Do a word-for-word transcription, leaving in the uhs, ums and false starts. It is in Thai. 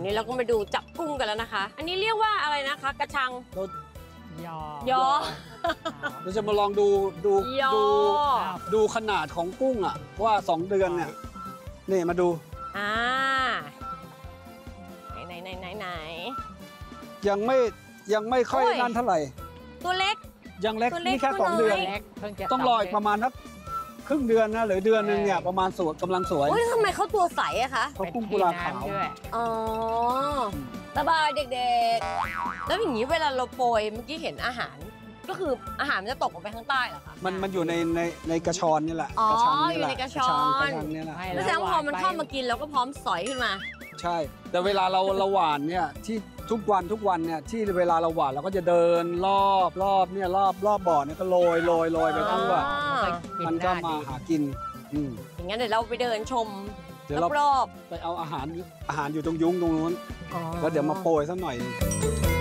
นี้เราก็มาดูจับกุ้งกันแล้วนะคะ อันนี้เรียกว่าอะไรนะคะกระชังยอยอเราจะมาลองดูดูดูดูขนาดของกุ้งอ่ะว่าสองเดือนเนี่ยนี่มาดูอ่าไหนไหนไหนไหนยังไม่ยังไม่ค่อยนั่นเท่าไหร่ตัวเล็กยังเล็กนี่แค่สองเดือนต้องรออีกประมาณสักครึ่งเดือนนะหรือเดือนนึงเนี่ยประมาณสวยกำลังสวยโอ้ยทำไมเขาตัวใสอะคะเขากุ้งกุลาขาวอ๋อสบายเด็กๆแล้วอย่างนี้เวลาเราโปรยเมื่อกี้เห็นอาหารก็คืออาหารมันจะตกลงไปข้างใต้เหรอคะมันมันอยู่ในในในกระชอนนี่แหละอ๋ออยู่ในกระชอนนี่แหละแล้วแสดงว่าพอมันเข้ามากินเราก็พร้อมสอยขึ้นมาใช่แต่เวลาเราเราหว่านเนี่ยที่ทุกวันทุกวันเนี่ยที่เวลาเราหว่านเราก็จะเดินรอบรอบเนี่ยรอบรอบบ่อเนี่ยก็โรยโรยโรยไปทั่วมันก็มาหากินอย่างงั้นเดี๋ยวเราไปเดินชมเดี๋ยวเราไปเอาอาหารอาหารอยู่ตรงยุ้งตรงนู้นแล้วเดี๋ยวมาโปรยสักหน่อยนึง